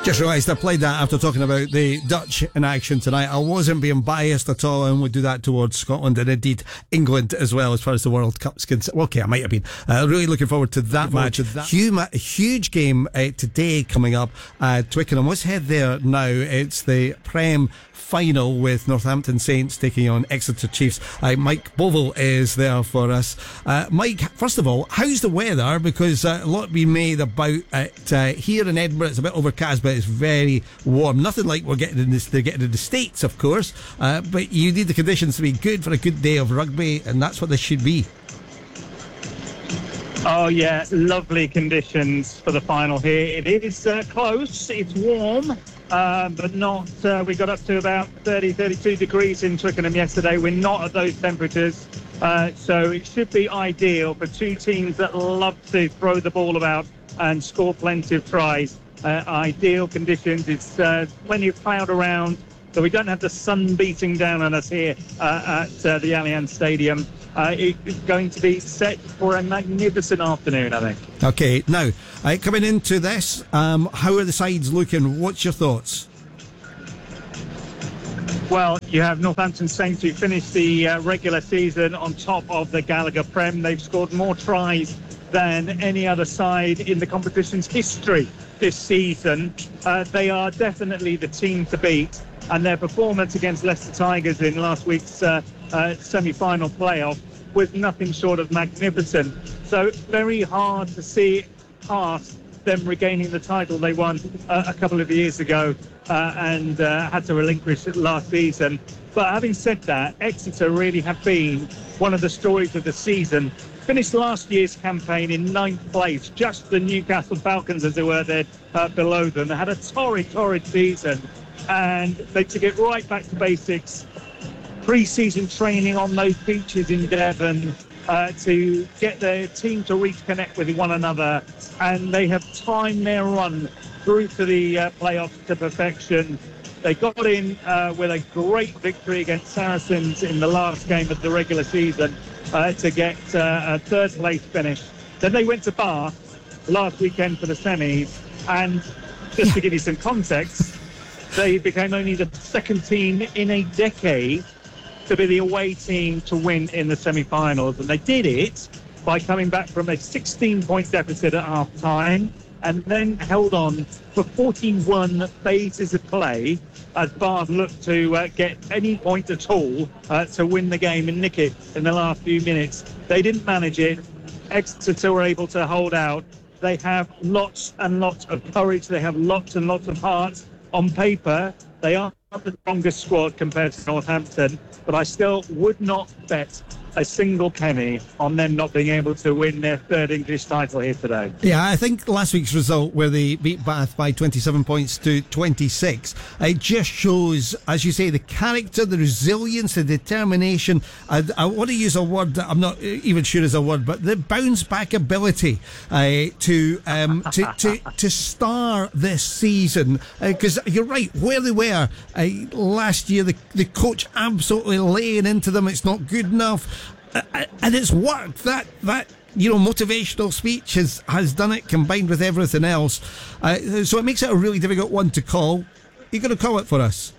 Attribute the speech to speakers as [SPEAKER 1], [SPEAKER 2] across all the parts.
[SPEAKER 1] Just realised I played that after talking about the Dutch in action tonight. I wasn't being biased at all, and would do that towards Scotland and indeed England as well as far as the World Cup's concerned. Okay, I might have been. Really looking forward to that match. Huge game today coming up at Twickenham. Let's head there now. It's the Prem final with Northampton Saints taking on Exeter Chiefs. Mike Bovell is there for us. Mike, first of all, how's the weather? Because a lot being made about it here in Edinburgh. It's a bit overcast, but it's very warm. Nothing like they're getting in the States, of course. But you need the conditions to be good for a good day of rugby, and that's what this should be.
[SPEAKER 2] Oh yeah, lovely conditions for the final here. It is close, it's warm, but not, we got up to about 32 degrees in Twickenham yesterday. We're not at those temperatures, so it should be ideal for two teams that love to throw the ball about and score plenty of tries. Ideal conditions. It's plenty of cloud around, so we don't have the sun beating down on us here at the Allianz Stadium. It's going to be set for a magnificent afternoon, I think.
[SPEAKER 1] Okay, now, coming into this, how are the sides looking? What's your thoughts?
[SPEAKER 2] Well, you have Northampton Saints, who finished the regular season on top of the Gallagher Prem. They've scored more tries than any other side in the competition's history this season. They are definitely the team to beat, and their performance against Leicester Tigers in last week's semi-final playoff was nothing short of magnificent. So very hard to see past them regaining the title they won a couple of years ago and had to relinquish it last season. But having said that, Exeter really have been one of the stories of the season. Finished last year's campaign in 9th place, just the Newcastle Falcons, as they were there below them. They had a torrid season, and they took it right back to basics. Pre-season training on those beaches in Devon to get their team to reconnect with one another, and they have timed their run through to the playoffs to perfection. They got in with a great victory against Saracens in the last game of the regular season to get a third place finish. Then they went to Bath last weekend for the semis, and just to give you some context, they became only the second team in a decade to be the away team to win in the semi-finals. And they did it by coming back from a 16-point deficit at half-time and then held on for 41 phases of play as Bath looked to get any point at all to win the game and nick it in the last few minutes. They didn't manage it. Exeter were able to hold out. They have lots and lots of courage. They have lots and lots of heart. On paper, they are the strongest squad compared to Northampton, but I still would not bet a single penny on them not being able to win their third English title here today.
[SPEAKER 1] Yeah, I think last week's result where they beat Bath by 27 points to 26, it just shows, as you say, the character, the resilience, the determination. I want to use a word that I'm not even sure is a word, but the bounce back ability to star this season, because you're right, where they were last year, the coach absolutely laying into them, it's not good enough. And it's worked. That motivational speech has done it, combined with everything else. So it makes it a really difficult one to call. You're going to call it for us?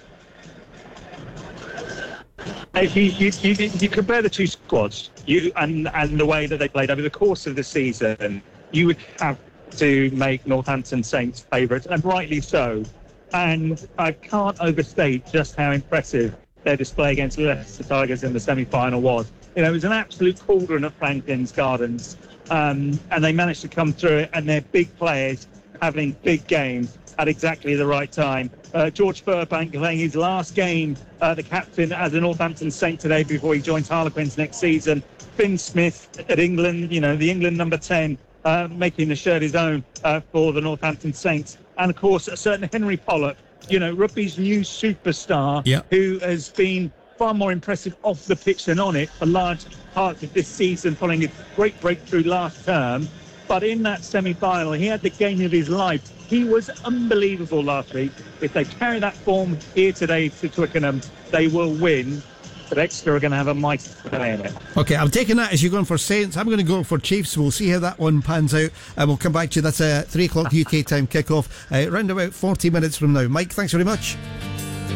[SPEAKER 2] If you compare the two squads, and the way that they played over the course of the season, you would have to make Northampton Saints favourites, and rightly so. And I can't overstate just how impressive their display against Leicester Tigers in the semi-final was. It was an absolute cauldron at Franklin's Gardens, and they managed to come through it, and their big players having big games at exactly the right time. George Furbank playing his last game, the captain as a Northampton Saint today before he joins Harlequins next season. Finn Smith at England, the England number 10, making the shirt his own for the Northampton Saints. And of course, a certain Henry Pollock, rugby's new superstar, who has been far more impressive off the pitch than on it for large parts of this season, following his great breakthrough last term. But in that semi-final, he had the game of his life. He was unbelievable last week. If they carry that form here today to Twickenham, they will win. but Exeter are going to have a mighty play in it.
[SPEAKER 1] Okay, I'm taking that as you're going for Saints. I'm going to go for Chiefs. We'll see how that one pans out, and we'll come back to you. That's a 3 o'clock UK time kickoff, round about 40 minutes from now. Mike, thanks very much.